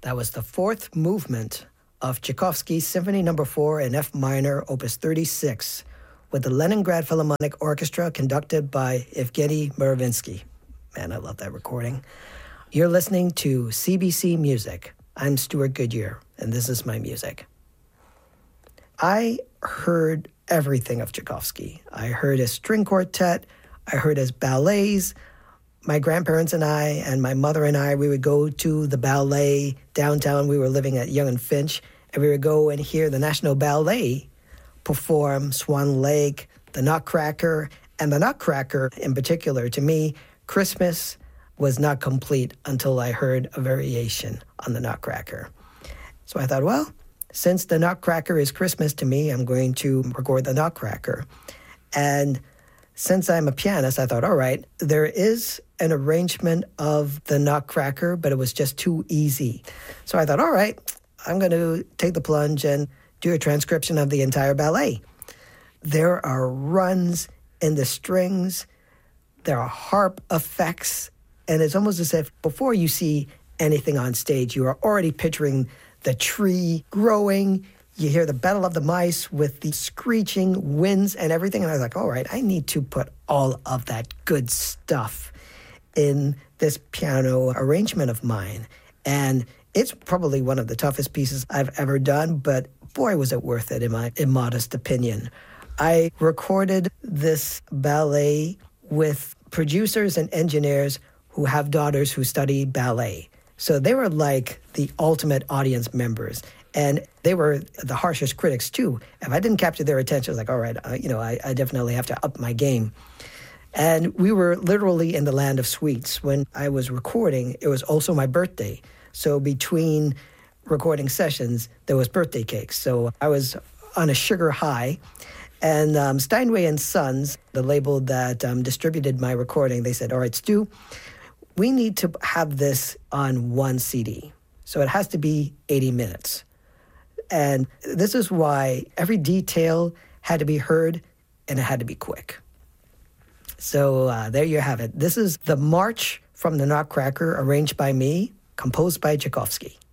That was the fourth movement of Tchaikovsky's Symphony No. 4 in F minor, Opus 36, with the Leningrad Philharmonic Orchestra conducted by Evgeny Muravinsky. Man, I love that recording. You're listening to CBC Music. I'm Stuart Goodyear, and this is my music. I heard everything of Tchaikovsky. I heard his string quartet. I heard his ballets. My grandparents and I, and my mother and I, we would go to the ballet downtown. We were living at Yonge and Finch, and we would go and hear the National Ballet perform Swan Lake, the Nutcracker, and the Nutcracker in particular. To me, Christmas was not complete until I heard a variation on the Nutcracker. So I thought, well, since the Nutcracker is Christmas to me, I'm going to record the Nutcracker. And since I'm a pianist, I thought, all right, there is an arrangement of the Nutcracker, but it was just too easy. So I thought, all right, I'm going to take the plunge and do a transcription of the entire ballet. There are runs in the strings, there are harp effects, and it's almost as if before you see anything on stage, you are already picturing the tree growing. You hear the Battle of the Mice with the screeching winds and everything. And I was like, all right, I need to put all of that good stuff in this piano arrangement of mine. And it's probably one of the toughest pieces I've ever done, but boy, was it worth it in my immodest opinion. I recorded this ballet with producers and engineers who have daughters who study ballet. So they were like the ultimate audience members. And they were the harshest critics, too. If I didn't capture their attention, I was like, all right, I definitely have to up my game. And we were literally in the land of sweets. When I was recording, it was also my birthday. So between recording sessions, there was birthday cake. So I was on a sugar high. And Steinway & Sons, the label that distributed my recording, they said, all right, Stu, we need to have this on one CD. So it has to be 80 minutes. And this is why every detail had to be heard and it had to be quick. So there you have it. This is the March from the Nutcracker, arranged by me, composed by Tchaikovsky.